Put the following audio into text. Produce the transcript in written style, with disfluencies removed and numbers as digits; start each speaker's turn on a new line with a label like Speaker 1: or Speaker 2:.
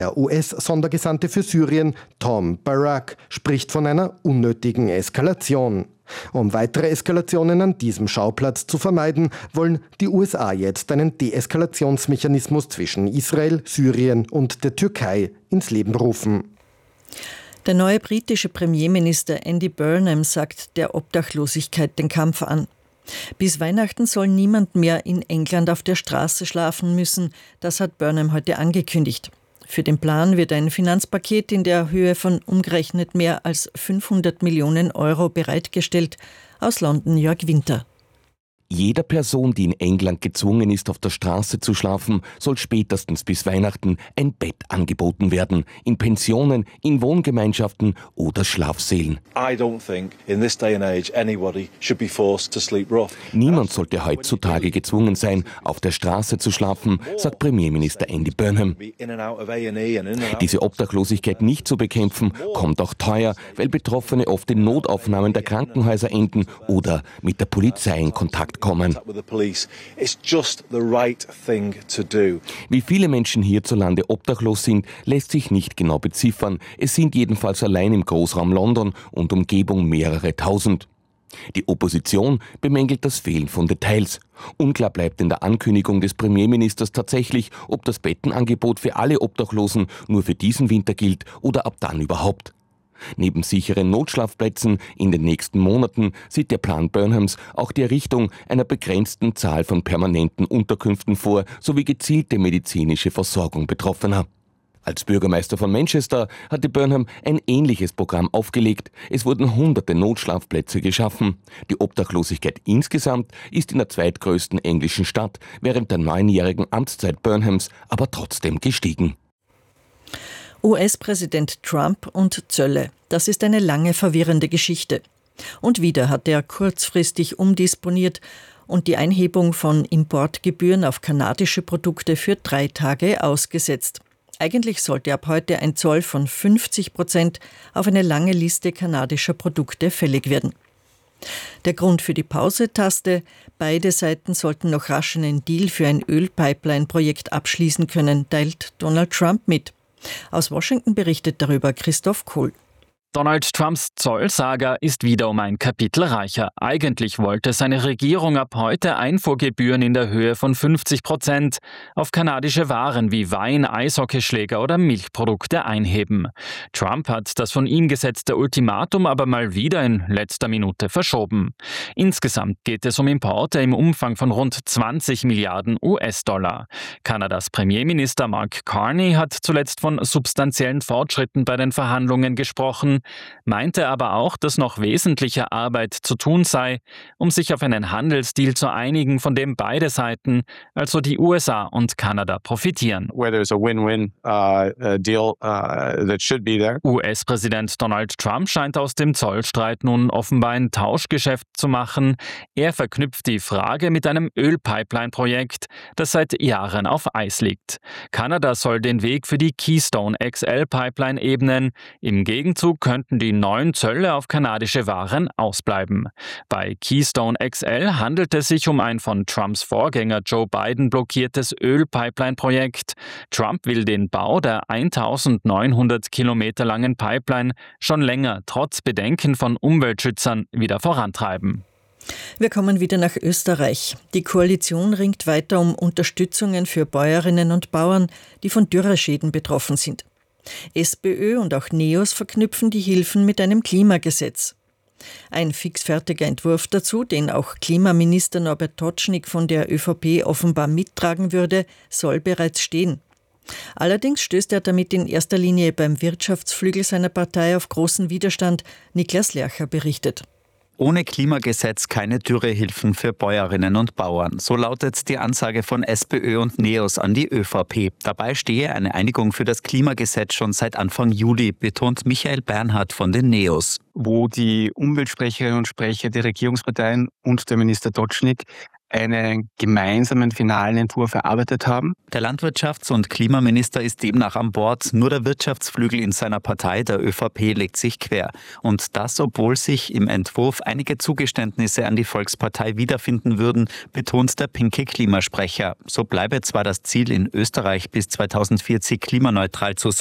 Speaker 1: Der US-Sondergesandte für Syrien, Tom Barak, spricht von einer unnötigen Eskalation. Um weitere Eskalationen an diesem Schauplatz zu vermeiden, wollen die USA jetzt einen Deeskalationsmechanismus zwischen Israel, Syrien und der Türkei ins Leben rufen.
Speaker 2: Der neue britische Premierminister Andy Burnham sagt der Obdachlosigkeit den Kampf an. Bis Weihnachten soll niemand mehr in England auf der Straße schlafen müssen, das hat Burnham heute angekündigt. Für den Plan wird ein Finanzpaket in der Höhe von umgerechnet mehr als 500 Millionen Euro bereitgestellt. Aus London Jörg Winter.
Speaker 3: Jeder Person, die in England gezwungen ist, auf der Straße zu schlafen, soll spätestens bis Weihnachten ein Bett angeboten werden. In Pensionen, in Wohngemeinschaften oder Schlafsälen. Niemand sollte heutzutage gezwungen sein, auf der Straße zu schlafen, sagt Premierminister Andy Burnham. Diese Obdachlosigkeit nicht zu bekämpfen, kommt auch teuer, weil Betroffene oft in Notaufnahmen der Krankenhäuser enden oder mit der Polizei in Kontakt kommen. Wie viele Menschen hierzulande obdachlos sind, lässt sich nicht genau beziffern. Es sind jedenfalls allein im Großraum London und Umgebung mehrere tausend. Die Opposition bemängelt das Fehlen von Details. Unklar bleibt in der Ankündigung des Premierministers tatsächlich, ob das Bettenangebot für alle Obdachlosen nur für diesen Winter gilt oder ab dann überhaupt. Neben sicheren Notschlafplätzen in den nächsten Monaten sieht der Plan Burnhams auch die Errichtung einer begrenzten Zahl von permanenten Unterkünften vor, sowie gezielte medizinische Versorgung Betroffener. Als Bürgermeister von Manchester hatte Burnham ein ähnliches Programm aufgelegt. Es wurden hunderte Notschlafplätze geschaffen. Die Obdachlosigkeit insgesamt ist in der zweitgrößten englischen Stadt während der 9-jährigen Amtszeit Burnhams aber trotzdem gestiegen.
Speaker 2: US-Präsident Trump und Zölle. Das ist eine lange verwirrende Geschichte. Und wieder hat er kurzfristig umdisponiert und die Einhebung von Importgebühren auf kanadische Produkte für 3 Tage ausgesetzt. Eigentlich sollte ab heute ein Zoll von 50% auf eine lange Liste kanadischer Produkte fällig werden. Der Grund für die Pause-Taste: beide Seiten sollten noch rasch einen Deal für ein Ölpipeline-Projekt abschließen können, teilt Donald Trump mit. Aus Washington berichtet darüber Christoph Kohl.
Speaker 4: Donald Trumps Zollsaga ist wieder um ein Kapitel reicher. Eigentlich wollte seine Regierung ab heute Einfuhrgebühren in der Höhe von 50% auf kanadische Waren wie Wein, Eishockeyschläger oder Milchprodukte einheben. Trump hat das von ihm gesetzte Ultimatum aber mal wieder in letzter Minute verschoben. Insgesamt geht es um Importe im Umfang von rund 20 Milliarden US-Dollar. Kanadas Premierminister Mark Carney hat zuletzt von substanziellen Fortschritten bei den Verhandlungen gesprochen, meinte aber auch, dass noch wesentliche Arbeit zu tun sei, um sich auf einen Handelsdeal zu einigen, von dem beide Seiten, also die USA und Kanada, profitieren. US-Präsident Donald Trump scheint aus dem Zollstreit nun offenbar ein Tauschgeschäft zu machen. Er verknüpft die Frage mit einem Ölpipeline-Projekt, das seit Jahren auf Eis liegt. Kanada soll den Weg für die Keystone XL-Pipeline ebnen. Im Gegenzug könnten die neuen Zölle auf kanadische Waren ausbleiben. Bei Keystone XL handelt es sich um ein von Trumps Vorgänger Joe Biden blockiertes Ölpipeline-Projekt. Trump will den Bau der 1900 Kilometer langen Pipeline schon länger trotz Bedenken von Umweltschützern wieder vorantreiben.
Speaker 2: Wir kommen wieder nach Österreich. Die Koalition ringt weiter um Unterstützungen für Bäuerinnen und Bauern, die von Dürreschäden betroffen sind. SPÖ und auch NEOS verknüpfen die Hilfen mit einem Klimagesetz. Ein fixfertiger Entwurf dazu, den auch Klimaminister Norbert Totschnig von der ÖVP offenbar mittragen würde, soll bereits stehen. Allerdings stößt er damit in erster Linie beim Wirtschaftsflügel seiner Partei auf großen Widerstand, Niklas Lercher berichtet.
Speaker 5: Ohne Klimagesetz keine Dürrehilfen für Bäuerinnen und Bauern. So lautet die Ansage von SPÖ und NEOS an die ÖVP. Dabei stehe eine Einigung für das Klimagesetz schon seit Anfang Juli, betont Michael Bernhard von den NEOS.
Speaker 6: Wo die Umweltsprecherinnen und Sprecher der Regierungsparteien und der Minister Totschnig einen gemeinsamen finalen Entwurf erarbeitet haben.
Speaker 5: Der Landwirtschafts- und Klimaminister ist demnach an Bord. Nur der Wirtschaftsflügel in seiner Partei, der ÖVP, legt sich quer. Und das, obwohl sich im Entwurf einige Zugeständnisse an die Volkspartei wiederfinden würden, betont der pinke Klimasprecher. So bleibe zwar das Ziel, in Österreich bis 2040 klimaneutral zu sein,